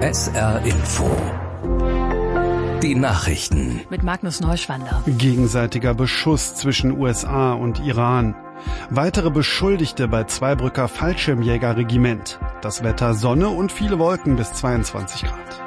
SR Info. Die Nachrichten. Mit Magnus Neuschwander. Gegenseitiger Beschuss zwischen USA und Iran. Weitere Beschuldigte bei Zweibrücker Fallschirmjägerregiment. Das Wetter Sonne und viele Wolken bis 22 Grad.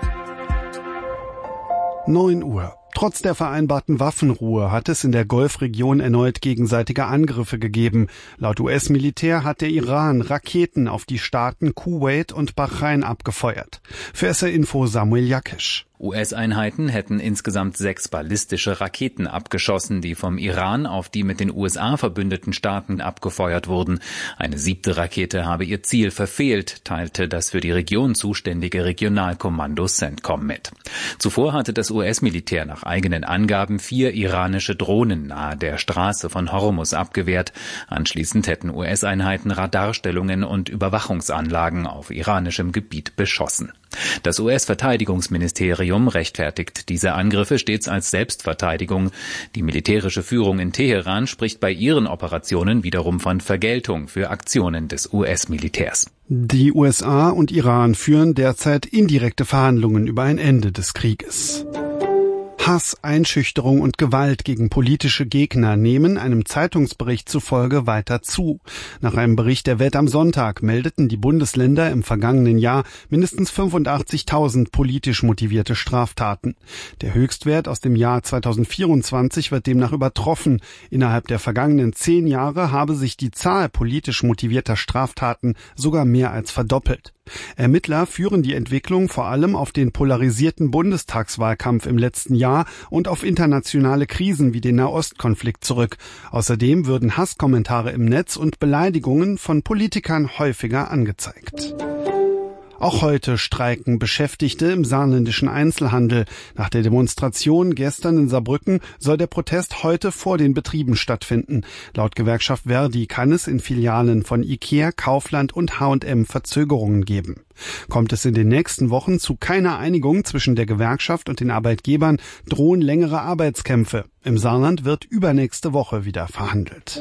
9 Uhr. Trotz der vereinbarten Waffenruhe hat es in der Golfregion erneut gegenseitige Angriffe gegeben. Laut US-Militär hat der Iran Raketen auf die Staaten Kuwait und Bahrain abgefeuert. Für SR Info Samuel Jakisch. US-Einheiten hätten insgesamt 6 ballistische Raketen abgeschossen, die vom Iran auf die mit den USA verbündeten Staaten abgefeuert wurden. Eine 7. Rakete habe ihr Ziel verfehlt, teilte das für die Region zuständige Regionalkommando CENTCOM mit. Zuvor hatte das US-Militär nach eigenen Angaben 4 iranische Drohnen nahe der Straße von Hormuz abgewehrt. Anschließend hätten US-Einheiten Radarstellungen und Überwachungsanlagen auf iranischem Gebiet beschossen. Das US-Verteidigungsministerium rechtfertigt diese Angriffe stets als Selbstverteidigung. Die militärische Führung in Teheran spricht bei ihren Operationen wiederum von Vergeltung für Aktionen des US-Militärs. Die USA und Iran führen derzeit indirekte Verhandlungen über ein Ende des Krieges. Hass, Einschüchterung und Gewalt gegen politische Gegner nehmen einem Zeitungsbericht zufolge weiter zu. Nach einem Bericht der Welt am Sonntag meldeten die Bundesländer im vergangenen Jahr mindestens 85.000 politisch motivierte Straftaten. Der Höchstwert aus dem Jahr 2024 wird demnach übertroffen. Innerhalb der vergangenen 10 Jahre habe sich die Zahl politisch motivierter Straftaten sogar mehr als verdoppelt. Ermittler führen die Entwicklung vor allem auf den polarisierten Bundestagswahlkampf im letzten Jahr und auf internationale Krisen wie den Nahostkonflikt zurück. Außerdem würden Hasskommentare im Netz und Beleidigungen von Politikern häufiger angezeigt. Auch heute streiken Beschäftigte im saarländischen Einzelhandel. Nach der Demonstration gestern in Saarbrücken soll der Protest heute vor den Betrieben stattfinden. Laut Gewerkschaft Verdi kann es in Filialen von IKEA, Kaufland und H&M Verzögerungen geben. Kommt es in den nächsten Wochen zu keiner Einigung zwischen der Gewerkschaft und den Arbeitgebern, drohen längere Arbeitskämpfe. Im Saarland wird übernächste Woche wieder verhandelt.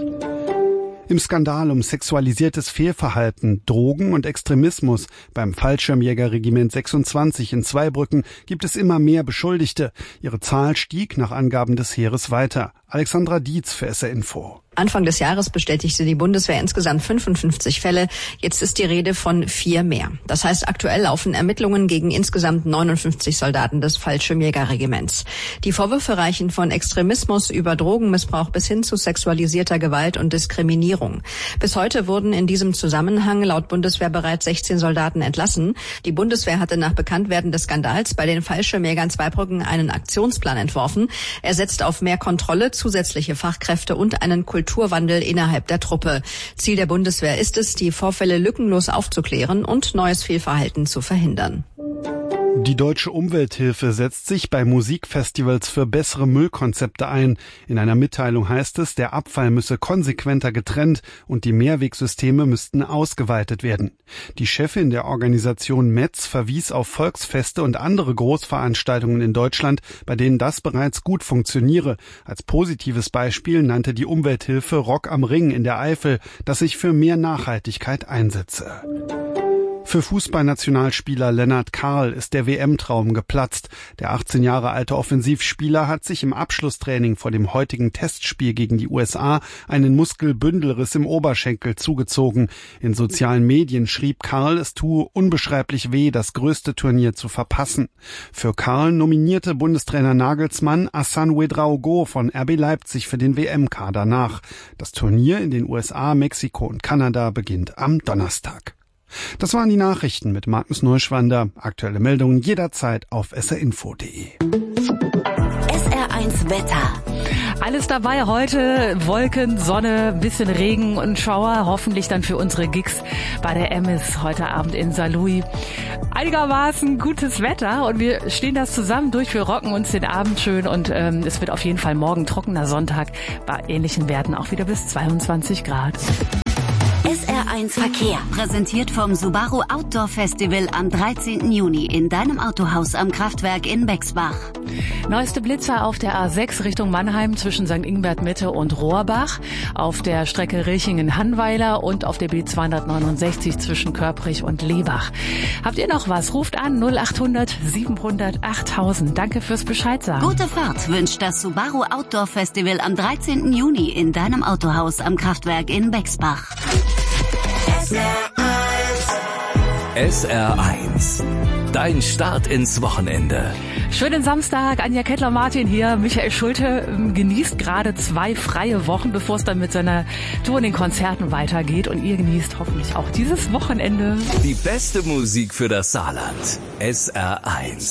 Im Skandal um sexualisiertes Fehlverhalten, Drogen und Extremismus beim Fallschirmjägerregiment 26 in Zweibrücken gibt es immer mehr Beschuldigte. Ihre Zahl stieg nach Angaben des Heeres weiter. Alexandra Dietz für SR Info. Anfang des Jahres bestätigte die Bundeswehr insgesamt 55 Fälle. Jetzt ist die Rede von 4 mehr. Das heißt, aktuell laufen Ermittlungen gegen insgesamt 59 Soldaten des Fallschirmjägerregiments. Die Vorwürfe reichen von Extremismus über Drogenmissbrauch bis hin zu sexualisierter Gewalt und Diskriminierung. Bis heute wurden in diesem Zusammenhang laut Bundeswehr bereits 16 Soldaten entlassen. Die Bundeswehr hatte nach Bekanntwerden des Skandals bei den Fallschirmjägern Zweibrücken einen Aktionsplan entworfen. Er setzt auf mehr Kontrolle, zusätzliche Fachkräfte und einen Kulturwandel innerhalb der Truppe. Ziel der Bundeswehr ist es, die Vorfälle lückenlos aufzuklären und neues Fehlverhalten zu verhindern. Die Deutsche Umwelthilfe setzt sich bei Musikfestivals für bessere Müllkonzepte ein. In einer Mitteilung heißt es, der Abfall müsse konsequenter getrennt und die Mehrwegsysteme müssten ausgeweitet werden. Die Chefin der Organisation Metz verwies auf Volksfeste und andere Großveranstaltungen in Deutschland, bei denen das bereits gut funktioniere. Als positives Beispiel nannte die Umwelthilfe Rock am Ring in der Eifel, das sich für mehr Nachhaltigkeit einsetze. Für Fußballnationalspieler Lennart Karl ist der WM-Traum geplatzt. Der 18 Jahre alte Offensivspieler hat sich im Abschlusstraining vor dem heutigen Testspiel gegen die USA einen Muskelbündelriss im Oberschenkel zugezogen. In sozialen Medien schrieb Karl, es tue unbeschreiblich weh, das größte Turnier zu verpassen. Für Karl nominierte Bundestrainer Nagelsmann Hassan Ouedraogo von RB Leipzig für den WM-Kader nach. Das Turnier in den USA, Mexiko und Kanada beginnt am Donnerstag. Das waren die Nachrichten mit Magnus Neuschwander. Aktuelle Meldungen jederzeit auf srinfo.de. SR1 Wetter. Alles dabei heute, Wolken, Sonne, bisschen Regen und Schauer, hoffentlich dann für unsere Gigs bei der Emmis heute Abend in Saarlouis. Einigermaßen gutes Wetter und wir stehen das zusammen durch, wir rocken uns den Abend schön und es wird auf jeden Fall morgen trockener Sonntag bei ähnlichen Werten auch wieder bis 22 Grad. SR1 Verkehr. Präsentiert vom Subaru Outdoor Festival am 13. Juni in deinem Autohaus am Kraftwerk in Bexbach. Neueste Blitzer auf der A6 Richtung Mannheim zwischen St. Ingbert Mitte und Rohrbach, auf der Strecke Rilchingen-Hannweiler und auf der B269 zwischen Körprich und Lebach. Habt ihr noch was? Ruft an 0800 700 8000. Danke fürs Bescheid sagen. Gute Fahrt wünscht das Subaru Outdoor Festival am 13. Juni in deinem Autohaus am Kraftwerk in Bexbach. SR1. Dein Start ins Wochenende. Schönen Samstag, Anja Kettler-Martin hier. Michael Schulte genießt gerade 2 freie Wochen, bevor es dann mit seiner Tour in den Konzerten weitergeht. Und ihr genießt hoffentlich auch dieses Wochenende. Die beste Musik für das Saarland. SR1.